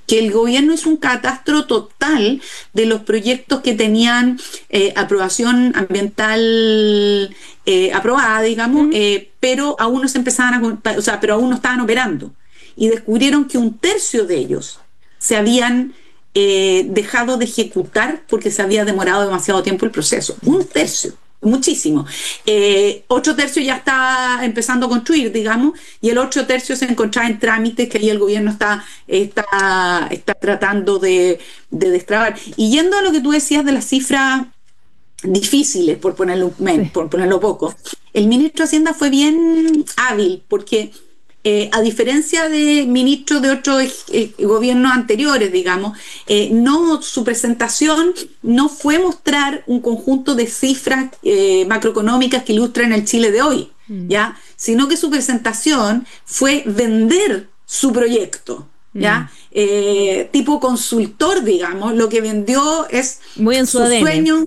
que el gobierno hizo un catastro total de los proyectos que tenían aprobación ambiental aprobada, digamos, pero aún no se empezaban pero aún no estaban operando. Y descubrieron que un tercio de ellos se habían dejado de ejecutar porque se había demorado demasiado tiempo el proceso. Un tercio, muchísimo. Otro tercio ya está empezando a construir, digamos, y el otro tercio se encontraba en trámites que ahí el gobierno está tratando de destrabar. Y yendo a lo que tú decías de las cifras difíciles, por ponerlo poco, el ministro de Hacienda fue bien hábil porque a diferencia de ministros de otros gobiernos anteriores, digamos, su presentación no fue mostrar un conjunto de cifras macroeconómicas que ilustran el Chile de hoy, ¿ya? Sino que su presentación fue vender su proyecto, ¿ya? Tipo consultor, digamos, lo que vendió es muy en su ADN. Sueño,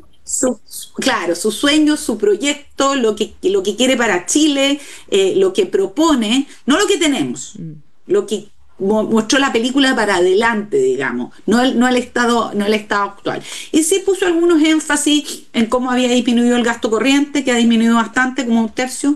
su sueño, su proyecto, lo que quiere para Chile, lo que propone, no lo que tenemos, lo que mostró la película para adelante, digamos, no el estado actual. Y sí puso algunos énfasis en cómo había disminuido el gasto corriente, que ha disminuido bastante, como un tercio,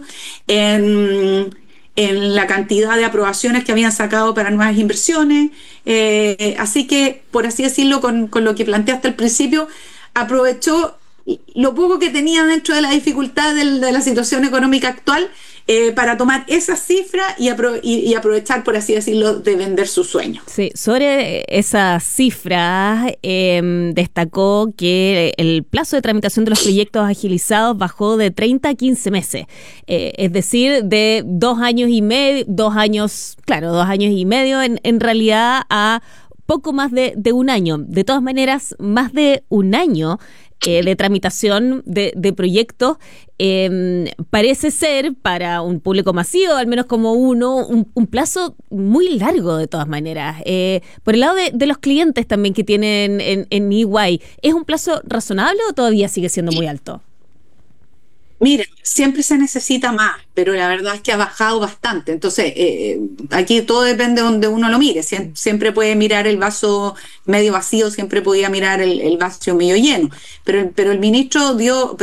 en la cantidad de aprobaciones que habían sacado para nuevas inversiones. Así que, por así decirlo, con lo que planteaste al principio, aprovechó lo poco que tenía dentro de la dificultad de la situación económica actual para tomar esa cifra y aprovechar, por así decirlo, de vender su sueño. Sí, sobre esas cifras destacó que el plazo de tramitación de los proyectos agilizados bajó de 30 a 15 meses, es decir, de 2 años y medio, 2 años y medio en realidad a poco más de un año. De todas maneras, más de un año de tramitación de proyectos parece ser para un público masivo, al menos como un plazo muy largo de todas maneras. Por el lado de los clientes también que tienen en EY, ¿es un plazo razonable o todavía sigue siendo muy alto? Mira, siempre se necesita más, pero la verdad es que ha bajado bastante. Entonces, aquí todo depende de donde uno lo mire. Siempre puede mirar el vaso medio vacío, siempre podía mirar el vaso medio lleno. Pero el ministro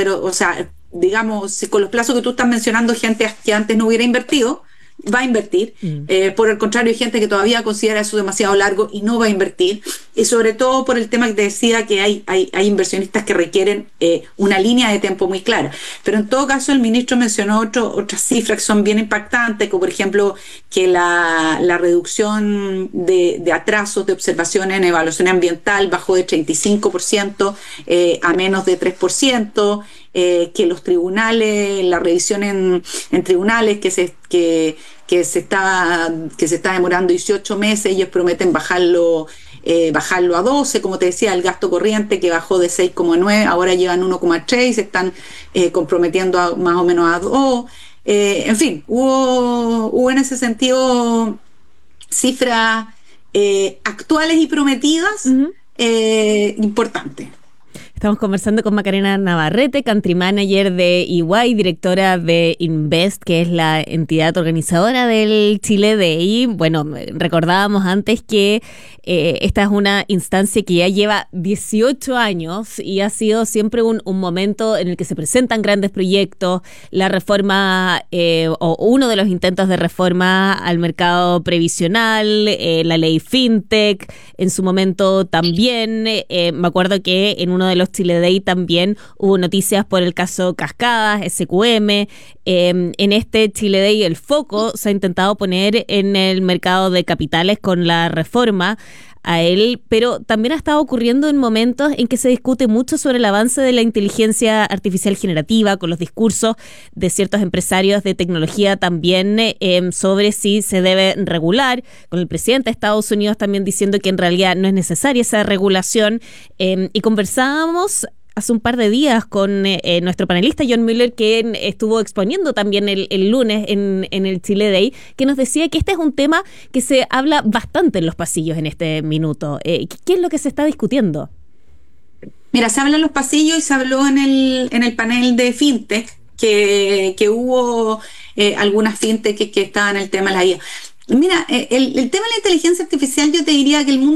digamos, con los plazos que tú estás mencionando, gente que antes no hubiera invertido, va a invertir. Por el contrario, hay gente que todavía considera eso demasiado largo y no va a invertir. Y sobre todo por el tema que te decía, que hay inversionistas que requieren una línea de tiempo muy clara. Pero en todo caso, el ministro mencionó otras cifras que son bien impactantes, como por ejemplo que la reducción de atrasos de observación en evaluación ambiental bajó de 35% a menos de 3%, que los tribunales, la revisión en tribunales que se está demorando 18 meses, ellos prometen bajarlo a 12, como te decía, el gasto corriente que bajó de 6,9, ahora llevan 1,3 y se están comprometiendo más o menos a 2. En fin, hubo en ese sentido cifras actuales y prometidas importantes. Estamos conversando con Macarena Navarrete, Country Manager de EY, directora de Invest, que es la entidad organizadora del Chile Day. Bueno, recordábamos antes que esta es una instancia que ya lleva 18 años y ha sido siempre un momento en el que se presentan grandes proyectos, la reforma o uno de los intentos de reforma al mercado previsional, la ley FinTech, en su momento también. Me acuerdo que en uno de los Chile Day también hubo noticias por el caso Cascadas, SQM. En este Chile Day el foco se ha intentado poner en el mercado de capitales con la reforma a él, pero también ha estado ocurriendo en momentos en que se discute mucho sobre el avance de la inteligencia artificial generativa, con los discursos de ciertos empresarios de tecnología también sobre si se debe regular, con el presidente de Estados Unidos también diciendo que en realidad no es necesaria esa regulación, y conversábamos hace un par de días con nuestro panelista John Mueller, que estuvo exponiendo también el lunes en el Chile Day, que nos decía que este es un tema que se habla bastante en los pasillos en este minuto. ¿Qué es lo que se está discutiendo? Mira, se habla en los pasillos y se habló en el panel de FinTech, que hubo algunas FinTech que estaban en el tema de la IA. Mira, el tema de la inteligencia artificial, yo te diría que el mundo